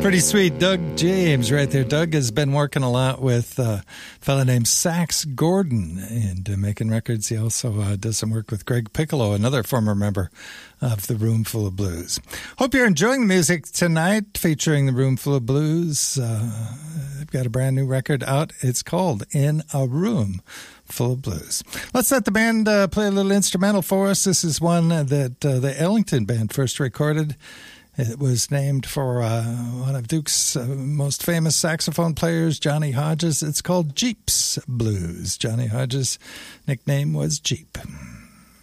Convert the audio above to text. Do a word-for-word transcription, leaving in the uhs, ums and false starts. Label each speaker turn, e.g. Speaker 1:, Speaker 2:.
Speaker 1: Pretty sweet. Doug James right there. Doug has been working a lot with uh, a fellow named Sax Gordon and uh, making records. He also uh, does some work with Greg Piccolo, another former member of the Room Full of Blues. Hope you're enjoying the music tonight featuring the Room Full of Blues. Uh, they've got a brand new record out. It's called In a Room Full of Blues. Let's let the band uh, play a little instrumental for us. This is one that uh, the Ellington Band first recorded. It was named for uh, one of Duke's uh, most famous saxophone players, Johnny Hodges. It's called Jeep's Blues. Johnny Hodges' nickname was Jeep.